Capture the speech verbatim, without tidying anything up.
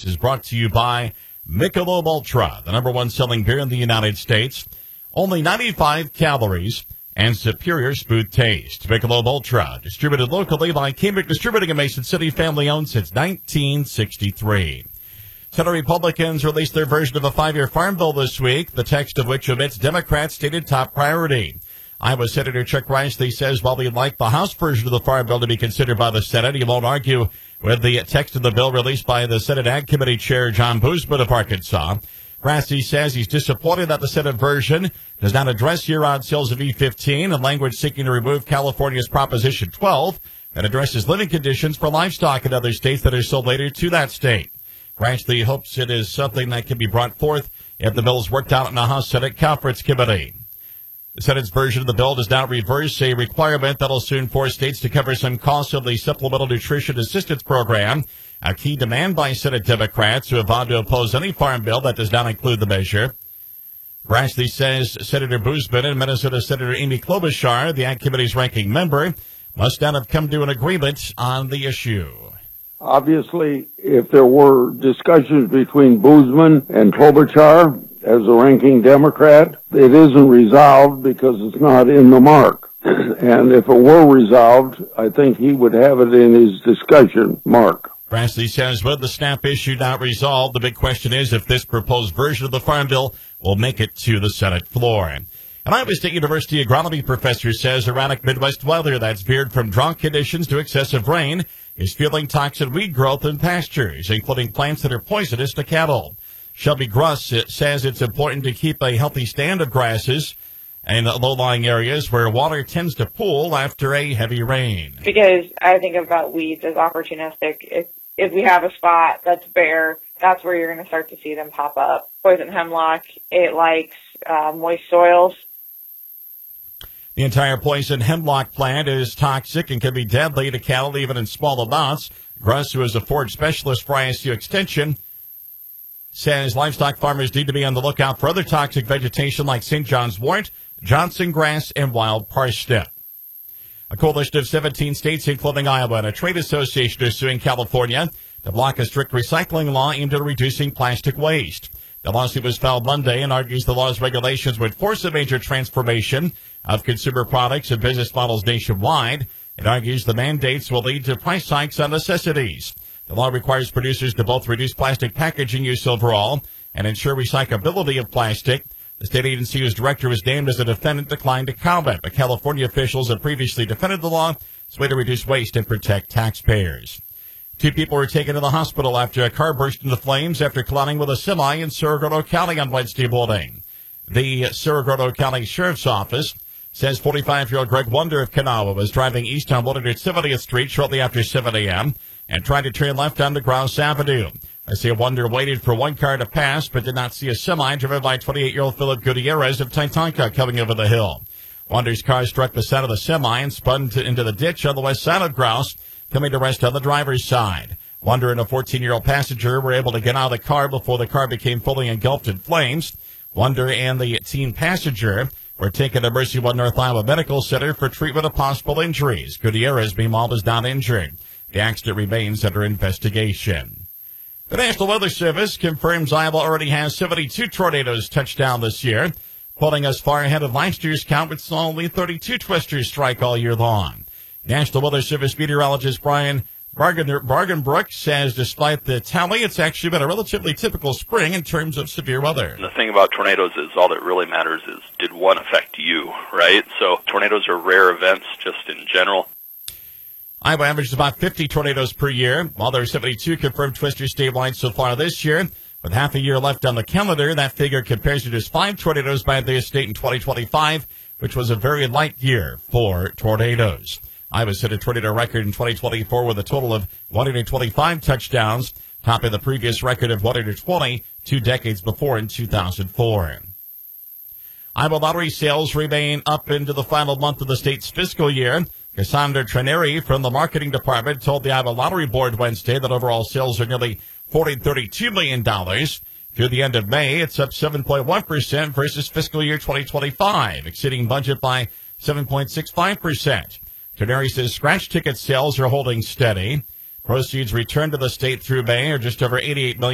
Sports is brought to you by Michelob Ultra, the number one selling beer in the United States. Only ninety-five calories and superior smooth taste. Michelob Ultra, distributed locally by Cambridge Distributing in Mason City, family owned since nineteen sixty-three. Senate Republicans released their version of a five-year farm bill this week, the text of which omits Democrats' stated top priority. Iowa Senator Chuck Grassley says while he'd like the House version of the farm bill to be considered by the Senate, he won't argue with the text of the bill released by the Senate Ag Committee Chair John Boozman of Arkansas. Grassley says he's disappointed that the Senate version does not address year-round sales of E fifteen and language seeking to remove California's Proposition twelve that addresses living conditions for livestock in other states that are sold later to that state. Grassley hopes it is something that can be brought forth if the bill is worked out in the House Senate Conference Committee. The Senate's version of the bill does not reverse a requirement that will soon force states to cover some costs of the Supplemental Nutrition Assistance Program, a key demand by Senate Democrats who have vowed to oppose any farm bill that does not include the measure. Grassley says Senator Boozman and Minnesota Senator Amy Klobuchar, the Ag Committee's ranking member, must not have come to an agreement on the issue. Obviously, if there were discussions between Boozman and Klobuchar as a ranking Democrat, it isn't resolved because it's not in the mark. And if it were resolved, I think he would have it in his discussion mark. Grassley says with the SNAP issue not resolved, the big question is if this proposed version of the Farm Bill will make it to the Senate floor. An Iowa State University agronomy professor says erratic Midwest weather that's veered from drought conditions to excessive rain is fueling toxic weed growth in pastures, including plants that are poisonous to cattle. Shelby Gruss says it's important to keep a healthy stand of grasses in low-lying areas where water tends to pool after a heavy rain. Because I think about weeds as opportunistic. If, if we have a spot that's bare, that's where you're going to start to see them pop up. Poison hemlock, it likes uh, moist soils. The entire poison hemlock plant is toxic and can be deadly to cattle even in small amounts. Gruss, who is a forage specialist for I S U Extension, says livestock farmers need to be on the lookout for other toxic vegetation like Saint John's wort, Johnson grass, and wild parsnip. A coalition of seventeen states, including Iowa, and a trade association are suing California to block a strict recycling law aimed at reducing plastic waste. The lawsuit was filed Monday and argues the law's regulations would force a major transformation of consumer products and business models nationwide. It argues the mandates will lead to price hikes on necessities. The law requires producers to both reduce plastic packaging use overall and ensure recyclability of plastic. The state agency whose director was named as a defendant declined to comment, but California officials have previously defended the law as a way to reduce waste and protect taxpayers. Two people were taken to the hospital after a car burst into flames after colliding with a semi in Cerro Gordo County on Wednesday morning. The Cerro Gordo County Sheriff's Office says forty-five-year-old Greg Wonder of Kanawha was driving east on one hundred seventieth Street shortly after seven a.m. and tried to turn left onto Grouse Avenue. I say Wonder waited for one car to pass but did not see a semi driven by twenty-eight-year-old Philip Gutierrez of Tatanka coming over the hill. Wonder's car struck the side of the semi and spun to, into the ditch on the west side of Grouse, coming to rest on the driver's side. Wonder and a fourteen-year-old passenger were able to get out of the car before the car became fully engulfed in flames. Wonder and the teen passenger were taken to Mercy One North Iowa Medical Center for treatment of possible injuries. Gutierrez, meanwhile, was not injured. The accident remains under investigation. The National Weather Service confirms Iowa already has seventy-two tornadoes touched down this year, putting us far ahead of last year's count with only thirty-two twisters strike all year long. National Weather Service meteorologist Brian Bargenbrook says despite the tally, it's actually been a relatively typical spring in terms of severe weather. The thing about tornadoes is all that really matters is did one affect you, right? So tornadoes are rare events just in general. Iowa averages about fifty tornadoes per year, while there are seventy-two confirmed twisters statewide so far this year. With half a year left on the calendar, that figure compares to just five tornadoes by the state in twenty twenty-five, which was a very light year for tornadoes. Iowa set a tornado record in twenty twenty-four with a total of one hundred twenty-five touchdowns, topping the previous record of one hundred twenty two decades before in two thousand four. Iowa lottery sales remain up into the final month of the state's fiscal year. Cassandra Treneri from the marketing department told the Iowa Lottery Board Wednesday that overall sales are nearly four hundred thirty-two million dollars. Through the end of May, it's up seven point one percent versus fiscal year twenty twenty-five, exceeding budget by seven point six five percent. Treneri says scratch ticket sales are holding steady. Proceeds returned to the state through May are just over eighty-eight million dollars.